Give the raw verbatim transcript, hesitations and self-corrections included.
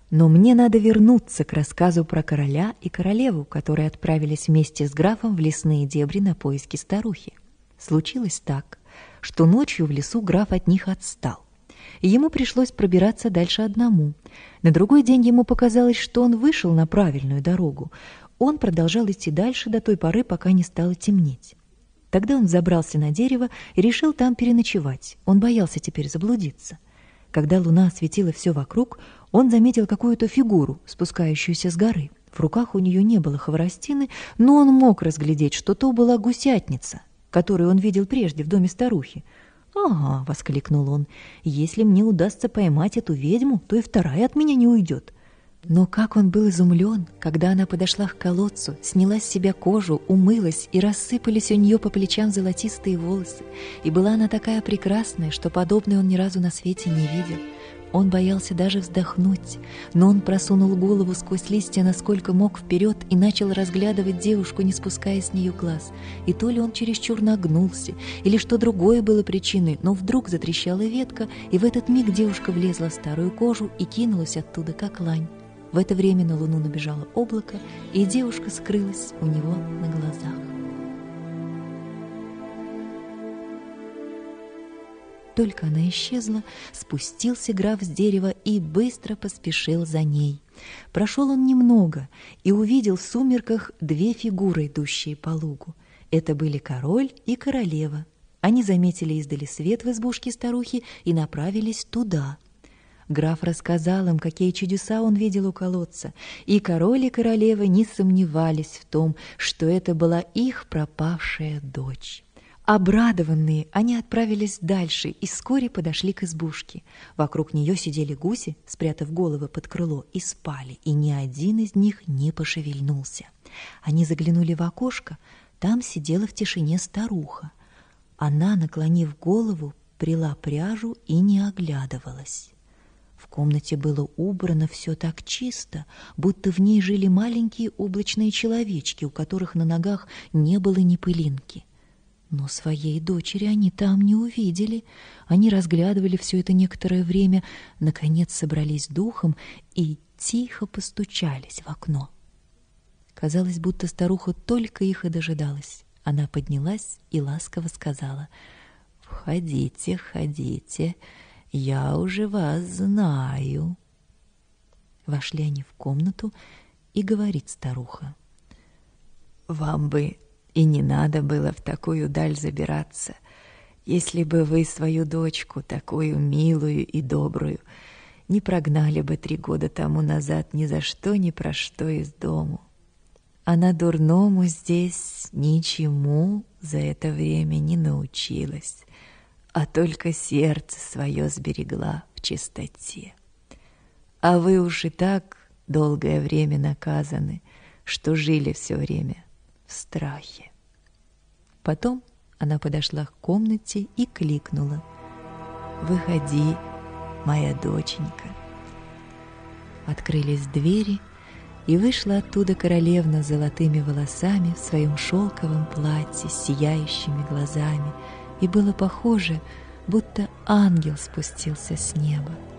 Но мне надо вернуться к рассказу про короля и королеву, которые отправились вместе с графом в лесные дебри на поиски старухи. Случилось так, что ночью в лесу граф от них отстал, и ему пришлось пробираться дальше одному. На другой день ему показалось, что он вышел на правильную дорогу. Он продолжал идти дальше до той поры, пока не стало темнеть. Тогда он забрался на дерево и решил там переночевать. Он боялся теперь заблудиться. Когда луна осветила все вокруг, он заметил какую-то фигуру, спускающуюся с горы. В руках у нее не было хворостины, но он мог разглядеть, что то была гусятница, которую он видел прежде в доме старухи. «Ага», — воскликнул он, — «если мне удастся поймать эту ведьму, то и вторая от меня не уйдет». Но как он был изумлен, когда она подошла к колодцу, сняла с себя кожу, умылась, и рассыпались у нее по плечам золотистые волосы. И была она такая прекрасная, что подобной он ни разу на свете не видел. Он боялся даже вздохнуть, но он просунул голову сквозь листья насколько мог вперед и начал разглядывать девушку, не спуская с нее глаз. И то ли он чересчур нагнулся, или что другое было причиной, но вдруг затрещала ветка, и в этот миг девушка влезла в старую кожу и кинулась оттуда, как лань. В это время на луну набежало облако, и девушка скрылась у него на глазах. Только она исчезла, спустился граф с дерева и быстро поспешил за ней. Прошел он немного и увидел в сумерках две фигуры, идущие по лугу. Это были король и королева. Они заметили издали свет в избушке старухи и направились туда. Граф рассказал им, какие чудеса он видел у колодца, и король и королева не сомневались в том, что это была их пропавшая дочь. Обрадованные, они отправились дальше и вскоре подошли к избушке. Вокруг нее сидели гуси, спрятав головы под крыло, и спали, и ни один из них не пошевельнулся. Они заглянули в окошко, там сидела в тишине старуха. Она, наклонив голову, прила пряжу и не оглядывалась. В комнате было убрано все так чисто, будто в ней жили маленькие облачные человечки, у которых на ногах не было ни пылинки. Но своей дочери они там не увидели. Они разглядывали все это некоторое время, наконец собрались духом и тихо постучались в окно. Казалось, будто старуха только их и дожидалась. Она поднялась и ласково сказала: «Входите, входите, я уже вас знаю». Вошли они в комнату, и говорит старуха: «Вам бы и не надо было в такую даль забираться, если бы вы свою дочку, такую милую и добрую, не прогнали бы три года тому назад ни за что, ни про что из дому. Она дурному здесь ничему за это время не научилась, а только сердце свое сберегла в чистоте. А вы уж и так долгое время наказаны, что жили все время в страхе». Потом она подошла к комнате и кликнула: «Выходи, моя доченька». Открылись двери, и вышла оттуда королевна с золотыми волосами в своем шелковом платье с сияющими глазами, и было похоже, будто ангел спустился с неба.